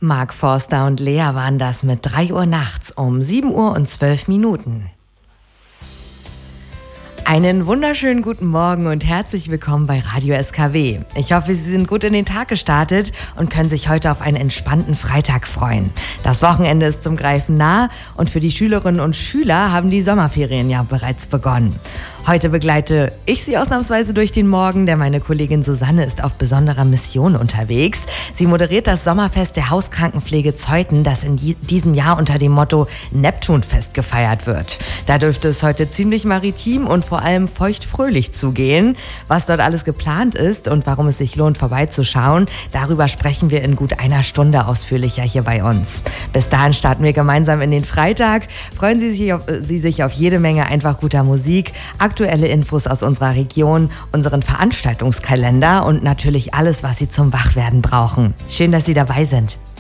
Mark Forster und Lea waren das mit 3 Uhr nachts um 7 Uhr und 12 Minuten. Einen wunderschönen guten Morgen und herzlich willkommen bei Radio SKW. Ich hoffe, Sie sind gut in den Tag gestartet und können sich heute auf einen entspannten Freitag freuen. Das Wochenende ist zum Greifen nah und für die Schülerinnen und Schüler haben die Sommerferien ja bereits begonnen. Heute begleite ich Sie ausnahmsweise durch den Morgen, denn meine Kollegin Susanne ist auf besonderer Mission unterwegs. Sie moderiert das Sommerfest der Hauskrankenpflege Zeuthen, das in diesem Jahr unter dem Motto Neptunfest gefeiert wird. Da dürfte es heute ziemlich maritim und vor allem feuchtfröhlich zugehen. Was dort alles geplant ist und warum es sich lohnt, vorbeizuschauen, darüber sprechen wir in gut einer Stunde ausführlicher hier bei uns. Bis dahin starten wir gemeinsam in den Freitag. Freuen Sie sich auf jede Menge einfach guter Musik, aktuelle Infos aus unserer Region, unseren Veranstaltungskalender und natürlich alles, was Sie zum Wachwerden brauchen. Schön, dass Sie dabei sind.